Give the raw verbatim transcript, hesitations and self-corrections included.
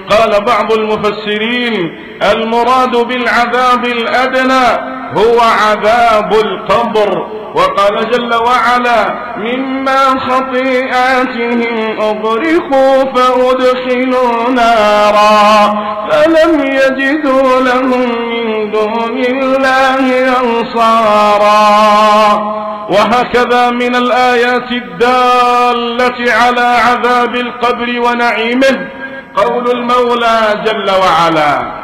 قال بعض المفسرين المراد بالعذاب الأدنى هو عذاب القبر. وقال جل وعلا مما خطيئاتهم أغرقوا فأدخلوا نارا فلم يجدوا لهم من دون الله أنصارا. وهكذا من الآيات الدالة على عذاب القبر ونعيمه قول المولى جل وعلا